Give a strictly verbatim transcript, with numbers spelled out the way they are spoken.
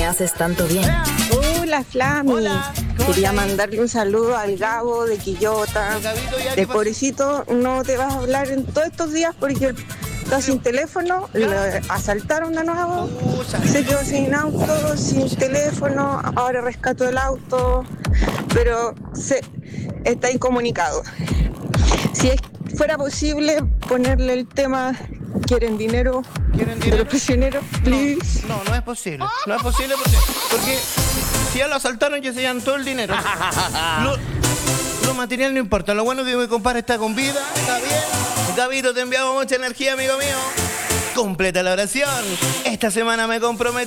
me haces tanto bien. Hola, Flami. Hola, Quería estás? mandarle un saludo al Gabo de Quillota. El Gabito, ya, De ¿qué pasó? pobrecito, no te vas a hablar en todos estos días porque está sin teléfono, ¿Ya? le asaltaron de nuevo, Pucha. se quedó sin auto, sin teléfono, ahora rescató el auto, pero se está incomunicado. Si es, fuera posible ponerle el tema ¿quieren dinero? ¿Quieren De dinero? los prisioneros, please. No, no es posible. No es posible porque, porque si ya lo asaltaron ya se llevan todo el dinero. Lo, lo material no importa. Lo bueno es que mi compadre está con vida, está bien. Gabito, te enviamos mucha energía, amigo mío. Completa la oración. Esta semana me comprometí.